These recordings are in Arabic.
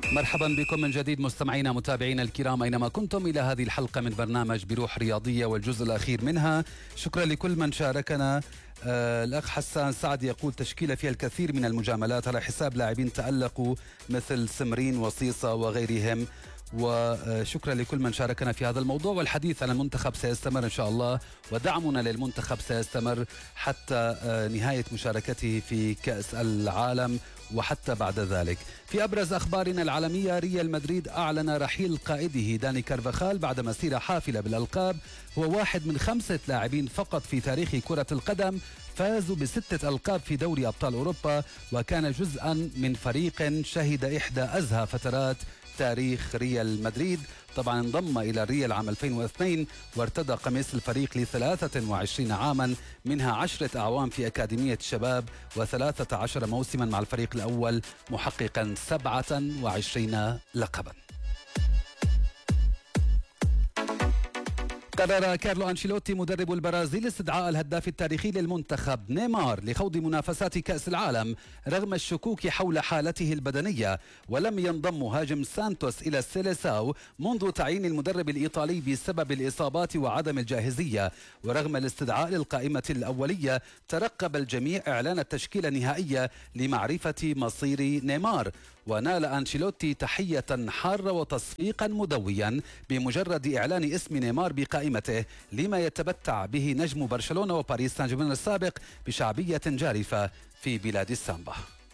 مرحبا بكم من جديد مستمعينا متابعينا الكرام أينما كنتم إلى هذه الحلقة من برنامج بروح رياضية والجزء الأخير منها. شكرا لكل من شاركنا. الأخ حسان سعد يقول تشكيلة فيها الكثير من المجاملات على حساب لاعبين تألقوا مثل سمرين وصيصة وغيرهم، وشكرا لكل من شاركنا في هذا الموضوع. والحديث عن المنتخب سيستمر إن شاء الله، ودعمنا للمنتخب سيستمر حتى نهاية مشاركته في كأس العالم وحتى بعد ذلك. في أبرز أخبارنا العالمية، ريال مدريد أعلن رحيل قائده داني كارفاخال بعد مسيرة حافلة بالألقاب. هو واحد من 5 لاعبين فقط في تاريخ كرة القدم فازوا ب6 ألقاب في دوري أبطال أوروبا، وكان جزءا من فريق شهد إحدى أزهى فترات تاريخ ريال مدريد. طبعا انضم إلى الريال عام 2002 وارتدى قميص الفريق ل23 عاما، منها 10 أعوام في أكاديمية الشباب و13 موسما مع الفريق الأول، محققا 27 لقبا. قرر كارلو أنشيلوتي مدرب البرازيل استدعاء الهداف التاريخي للمنتخب نيمار لخوض منافسات كأس العالم رغم الشكوك حول حالته البدنية. ولم ينضم مهاجم سانتوس إلى السيليساو منذ تعيين المدرب الإيطالي بسبب الإصابات وعدم الجاهزية. ورغم الاستدعاء للقائمة الأولية ترقب الجميع إعلان التشكيلة النهائية لمعرفة مصير نيمار. ونال أنشيلوتي تحية حارة وتصفيقا مدويا بمجرد إعلان اسم نيمار بقائمته، لما يتمتع به نجم برشلونة وباريس سان جيرمان السابق بشعبية جارفة في بلاد السامبا.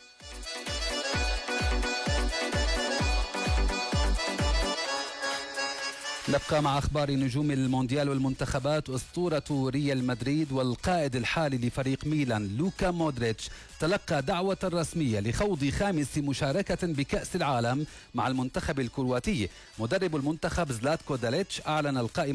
نبقى مع أخبار نجوم المونديال والمنتخبات. أسطورة ريال مدريد والقائد الحالي لفريق ميلان لوكا مودريتش تلقى دعوة رسمية لخوض 5 مشاركة بكأس العالم مع المنتخب الكرواتي. مدرب المنتخب زلاتكو داليتش أعلن القائمة